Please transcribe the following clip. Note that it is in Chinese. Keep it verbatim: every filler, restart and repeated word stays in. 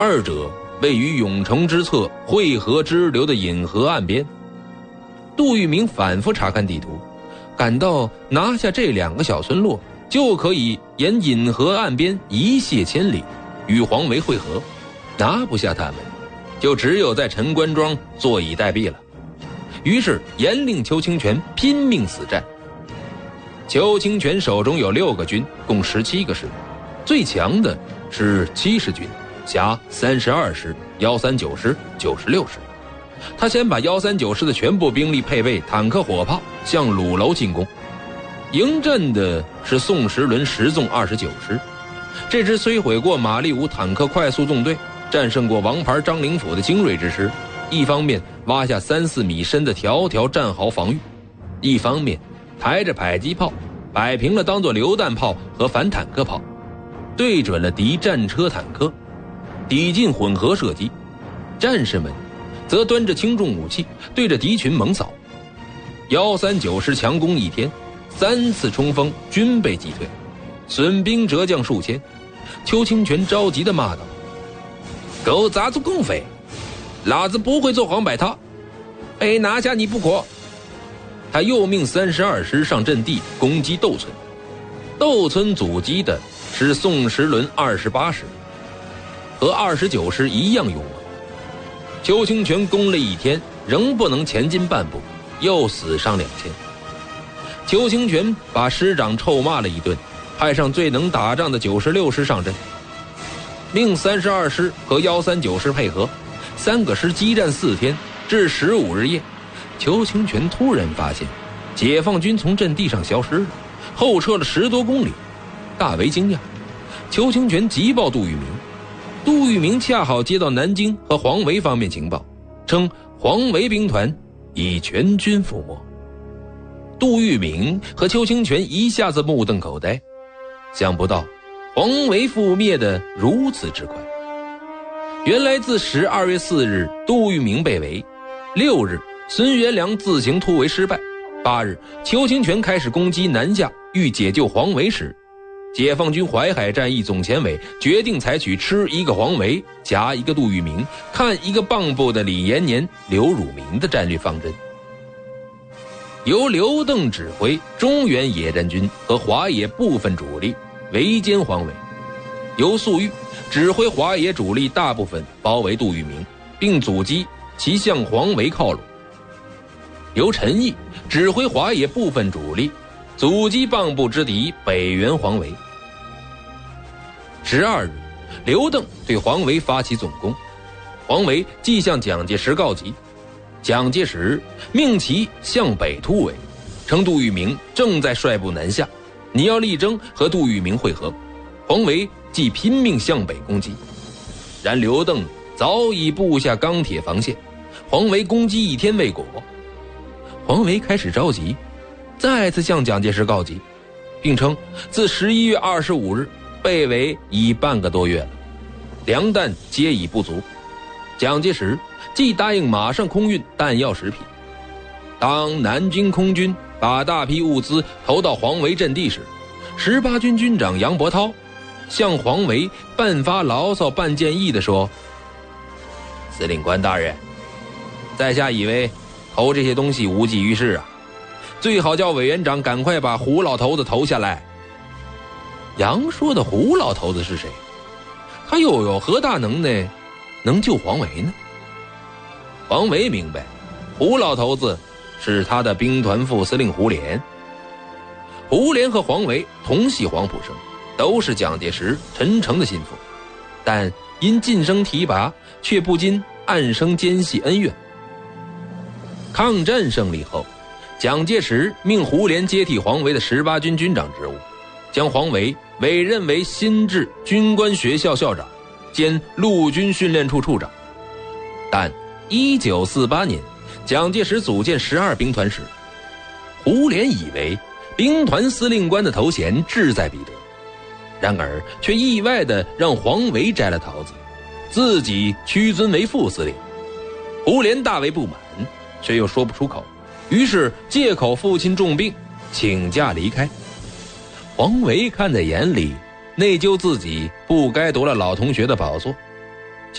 二者位于永城之侧汇河支流的引河岸边。杜聿明反复查看地图，感到拿下这两个小村落就可以沿引河岸边一泻千里，与黄维会合。拿不下他们，就只有在陈官庄坐以待毙了。于是严令邱清泉拼命死战。邱清泉手中有六个军，共十七个师，最强的是七十军，辖三十二师、一三九师、九十六师。他先把一三九师的全部兵力配备坦克火炮，向鲁楼进攻。迎阵的是宋时轮十纵二十九师，这支摧毁过马立武坦克快速纵队，战胜过王牌张灵甫的精锐之师，一方面挖下三四米深的条条战壕防御，一方面抬着迫击炮摆平了当作榴弹炮和反坦克炮，对准了敌战车坦克，抵近混合射击。战士们则端着轻重武器对着敌群猛扫。一三九师强攻一天，三次冲锋均被击退，损兵折将数千。邱清泉着急地骂道：狗杂子共匪，老子不会做黄摆套，非拿下你不可。他又命三十二师上阵地攻击窦村，窦村阻击的是宋时轮二十八师，和二十九师一样勇猛。邱清泉攻了一天，仍不能前进半步，又死伤两千。邱清泉把师长臭骂了一顿，派上最能打仗的九十六师上阵，命三十二师和一三九师配合，三个师激战四天，至十五日夜。邱清泉突然发现解放军从阵地上消失了，后撤了十多公里，大为惊讶。邱清泉急报杜聿明，杜聿明恰好接到南京和黄维方面情报，称黄维兵团已全军覆没。杜聿明和邱清泉一下子目瞪口呆，想不到黄维覆灭的如此之快。原来自十二月四日杜聿明被围，六日孙元良自行突围失败，八日邱清泉开始攻击南下，欲解救黄维时，解放军淮海战役总前委决定采取吃一个黄维夹一个杜聿明看一个蚌埠的李延年刘汝明的战略方针，由刘邓指挥中原野战军和华野部分主力围歼黄维，由粟裕指挥华野主力大部分包围杜聿明，并阻击其向黄维靠拢，由陈毅指挥华野部分主力阻击蚌埠之敌北援黄维。十二日，刘邓对黄维发起总攻，黄维即向蒋介石告急，蒋介石命其向北突围，称杜聿明正在率部南下，你要力争和杜聿明会合。黄维即拼命向北攻击，然刘邓早已布下钢铁防线，黄维攻击一天未果。黄维开始着急，再次向蒋介石告急，并称自十一月二十五日被围已半个多月了，粮弹皆已不足。蒋介石既答应马上空运弹药食品。当南军空军把大批物资投到黄维阵地时，十八军军长杨伯涛向黄维半发牢骚半建议地说：司令官大人，在下以为投这些东西无济于事啊，最好叫委员长赶快把胡老头子投下来。杨说的胡老头子是谁？他又有何大能耐能救黄维呢？黄维明白，胡老头子是他的兵团副司令胡琏。胡琏和黄维同系黄埔生，都是蒋介石、陈诚的心腹，但因晋升提拔，却不禁暗生奸细恩怨。抗战胜利后，蒋介石命胡琏接替黄维的十八军军长职务，将黄维委任为新制军官学校校长兼陆军训练处处长。但一九四八年蒋介石组建十二兵团时，胡琏以为兵团司令官的头衔志在必得，然而却意外地让黄维摘了桃子，自己屈尊为副司令。胡琏大为不满，却又说不出口，于是借口父亲重病请假离开。黄维看在眼里，内疚自己不该夺了老同学的宝座，